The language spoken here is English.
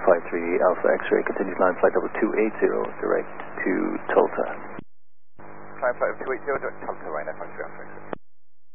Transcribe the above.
53 Alpha X-ray, continue climb flight level 280, direct to Tulsa. Climb flight of 280, direct to Tulsa, right, 53 Alpha X-ray.